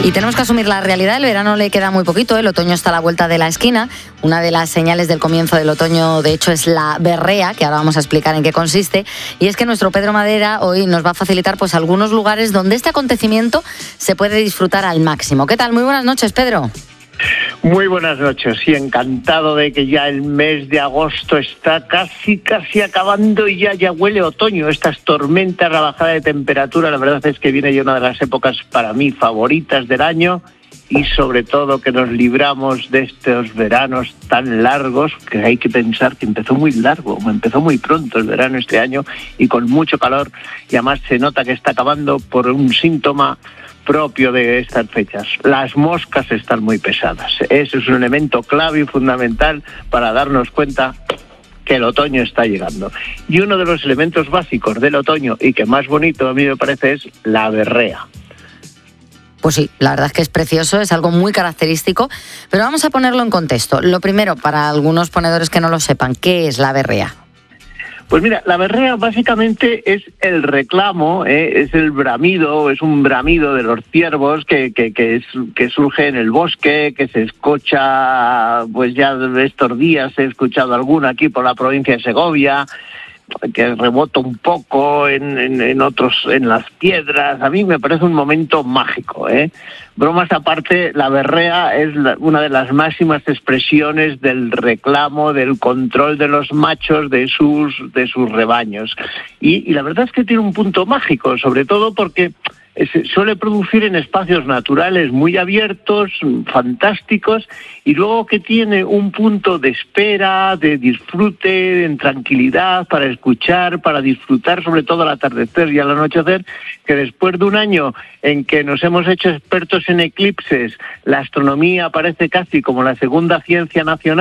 Y tenemos que asumir la realidad, el verano le queda muy poquito, el otoño está a la vuelta de la esquina. Una de las señales del comienzo del otoño, de hecho, es la berrea, que ahora vamos a explicar en qué consiste. Y es que nuestro Pedro Madera hoy nos va a facilitar pues algunos lugares donde este acontecimiento se puede disfrutar al máximo. ¿Qué tal? Muy buenas noches, Pedro. Muy buenas noches, y encantado de que ya el mes de agosto está casi acabando y ya huele otoño. Estas tormentas, la bajada de temperatura, la verdad es que viene ya una de las épocas para mí favoritas del año, y sobre todo que nos libramos de estos veranos tan largos, que hay que pensar que empezó muy largo, empezó muy pronto el verano este año y con mucho calor, y además se nota que está acabando por un síntoma propio de estas fechas. Las moscas están muy pesadas. Eso es un elemento clave y fundamental para darnos cuenta que el otoño está llegando. Y uno de los elementos básicos del otoño, y que más bonito a mí me parece, es la berrea. Pues sí, la verdad es que es precioso, es algo muy característico, pero vamos a ponerlo en contexto. Lo primero, para algunos ponedores que no lo sepan, ¿qué es la berrea? Pues mira, la berrea básicamente es el reclamo, es el bramido, es un bramido de los ciervos que surge en el bosque, que se escucha, pues ya estos días he escuchado alguno aquí por la provincia de Segovia, que rebota un poco en otros, en las piedras. A mí me parece un momento mágico, Bromas aparte, la berrea es una de las máximas expresiones del reclamo, del control de los machos de sus rebaños. Y la verdad es que tiene un punto mágico, sobre todo porque se suele producir en espacios naturales muy abiertos, fantásticos, y luego que tiene un punto de espera, de disfrute, en tranquilidad, para escuchar, para disfrutar sobre todo al atardecer y al anochecer, que después de un año en que nos hemos hecho expertos en eclipses, la astronomía parece casi como la segunda ciencia nacional.